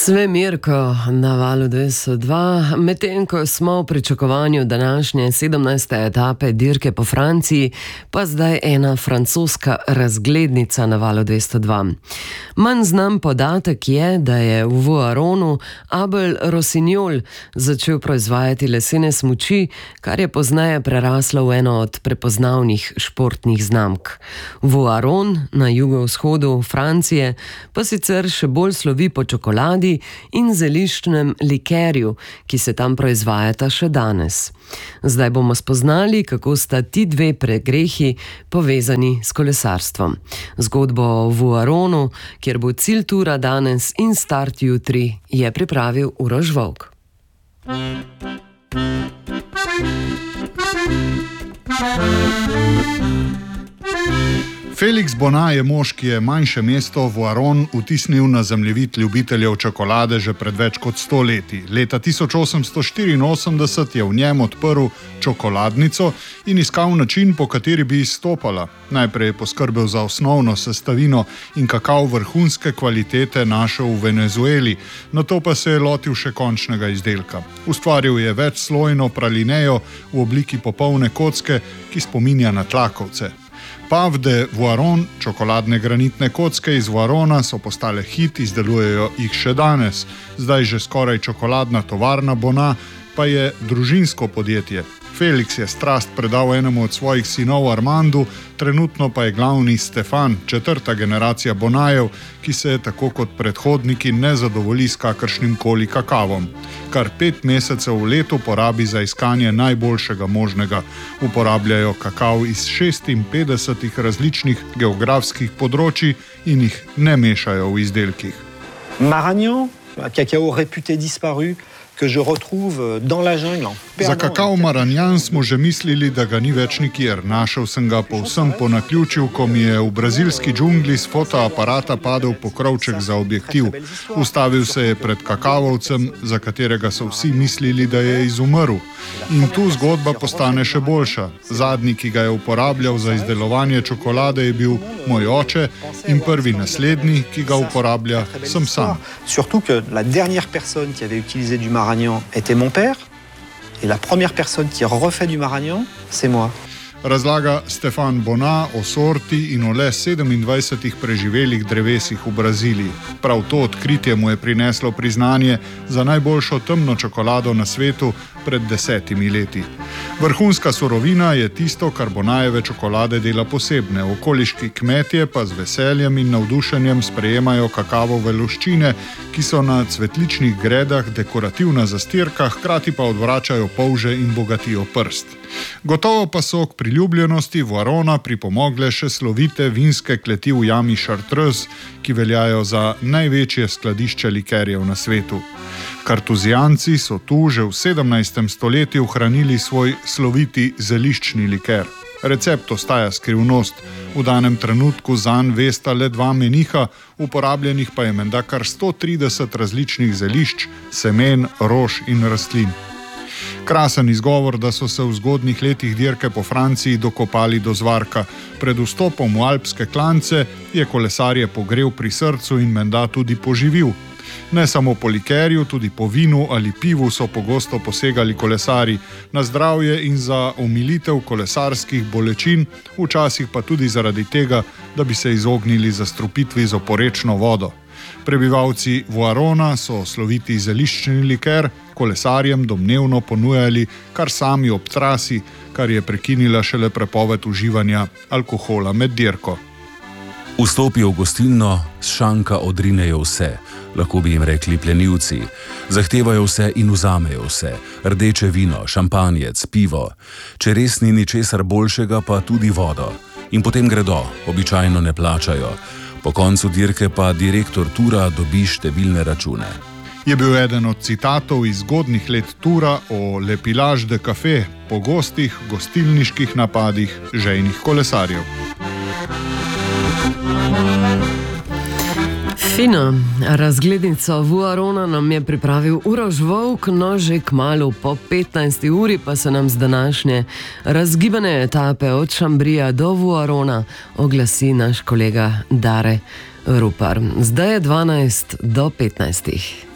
Svemirko na valu 202, medtem ko smo v pričakovanju današnje 17. etape dirke po Franciji, pa zdaj ena francoska razglednica na valu 202. Manj znan podatek je, da je v Voaronu Abel Rossignol začel proizvajati lesene smuči, kar je pozneje preraslo v eno od prepoznavnih športnih znamk. Voaron na jugovzhodu Francije pa sicer še bolj slovi po čokoladi in zeliščnem likerju, ki se tam proizvajata še danes. Zdaj bomo spoznali, kako sta ti dve pregrehi povezani s kolesarstvom. Zgodbo o Voaronu, kjer bo cilj tura danes in start jutri, je pripravil Uroš Volk. Félix Bonnat je mož, ki je manjše mesto Voaron vtisnil na zemljevid ljubiteljev čokolade že pred več kot 100 leti. Leta 1884 je v njem odprl čokoladnico in iskal način, po kateri bi izstopala. Najprej je poskrbel za osnovno sestavino in kakav vrhunske kvalitete našel v Venezueli, nato pa se je lotil še končnega izdelka. Ustvaril je večslojno pralinejo v obliki popolne kocke, ki spominja na tlakovce. Pave de Voaron, čokoladne granitne kocke iz Voarona, so postale hit, izdelujejo jih še danes. Zdaj že skoraj čokoladna tovarna Bonnat pa je družinsko podjetje. Félix je strast predal enemu od svojih sinov Armandu, trenutno pa je glavni Stefan, četrta generacija Bonnajev, ki se tako kot predhodniki ne zadovolji s kakršnim koli kakavom. Kar 5 mesecev v letu porabi za iskanje najboljšega možnega. Uporabljajo kakav iz 56 različnih geografskih področij in jih ne mešajo v izdelkih. Maragnan, cacao réputé disparu, que je retrouve dans la jungle. Za kakav Maragnan smo že mislili, da ga ni več nikjer. Našel sem ga povsem po naključju, ko mi je v brazilski džungli s fotoaparata padel pokrovček za objektiv. Ustavil se je pred kakavovcem, za katerega so vsi mislili, da je izumrl. In tu zgodba postane še boljša. Zadnji, ki ga je uporabljal za izdelovanje čokolade, je bil moj oče in prvi naslednji, ki ga uporablja, sem sam. Surtout que la dernière personne qui avait utilisé du Maragnan était mon père. Et la première personne qui refait du Maragnan, c'est moi. Razlaga Stefan Bonnat o sorti in o le 27 preživelih drevesih v Braziliji. Prav to odkritje mu je prineslo priznanje za najboljšo temno čokolado na svetu pred 10 leti. Vrhunska surovina je tisto, kar Bonnajeve čokolade dela posebne. Okoliški kmetje pa z veseljem in navdušenjem sprejemajo kakavove luščine, ki so na cvetličnih gredah dekorativna zastirka, hkrati pa odvračajo polže in bogatijo prst. Gotovo pa so k priljubljenosti Voarona pripomogle še slovite vinske kleti v jami Chartreuse, ki veljajo za največje skladišče likerjev na svetu. Kartuzijanci so tu že v 17. stoletju hranili svoj sloviti zeliščni liker. Recept ostaja skrivnost. V danem trenutku zanj vesta le 2 meniha, uporabljenih pa je menda kar 130 različnih zelišč, semen, rož in rastlin. Krasen izgovor, da so se v zgodnjih letih dirke po Franciji dokopali do zvarka. Pred vstopom v alpske klance je kolesarje pogrel pri srcu in menda tudi poživil. Ne samo po likerju, tudi po vinu ali pivu so pogosto posegali kolesari na zdravje in za omilitev kolesarskih bolečin, včasih pa tudi zaradi tega, da bi se izognili zastrupitvi z oporečno vodo. Prebivalci Voarona so sloviti zeliščni liker kolesarjem domnevno ponujali kar sami ob trasi, kar je prekinila šele prepoved uživanja alkohola med dirko. Vstopijo v gostilno, s šanka odrinejo vse, lahko bi jim rekli plenilci. Zahtevajo vse in vzamejo vse, rdeče vino, šampanjec, pivo. Če res ni ničesar boljšega, pa tudi vodo. In potem gredo, običajno ne plačajo. Po koncu dirke pa direktor tura dobi številne račune. Je bil eden od citatov iz zgodnjih let tura o Le Pillage de Café, pogostih gostilniških napadih žejnih kolesarjev. Fino, razglednico Voarona nam je pripravil Uroš Volk, no že kmalu po 15. uri pa se nam z današnje razgibane etape od Chambrija do Voarona oglasi naš kolega Dare Rupar. Zdaj je 12 do 15.